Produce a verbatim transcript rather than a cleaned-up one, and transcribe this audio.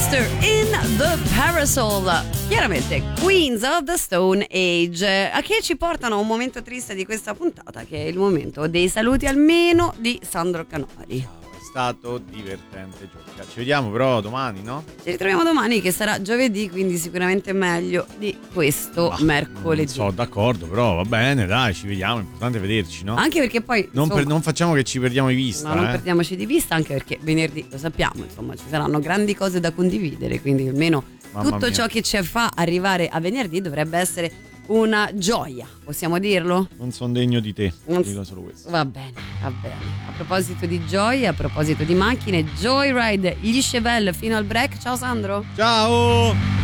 Sister in the Parasol. Chiaramente Queens of the Stone Age, a che ci portano a un momento triste di questa puntata, che è il momento dei saluti almeno di Sandro Canori. È stato divertente giocare. Ci vediamo però domani, no? Ci ritroviamo domani, che sarà giovedì, quindi sicuramente meglio di questo Ma, mercoledì. Non so, d'accordo, però va bene, dai, ci vediamo, è importante vederci, no? Anche perché poi Non, insomma, per, non facciamo che ci perdiamo di vista. no, non eh. perdiamoci di vista, anche perché venerdì, lo sappiamo, insomma, ci saranno grandi cose da condividere, quindi almeno Mamma tutto mia. ciò che ci fa arrivare a venerdì dovrebbe essere una gioia, possiamo dirlo? Non sono degno di te, Non dico solo questo. Va bene, va bene. A proposito di gioia, a proposito di macchine, Joyride, gli Chevelle fino al break. Ciao Sandro. Ciao!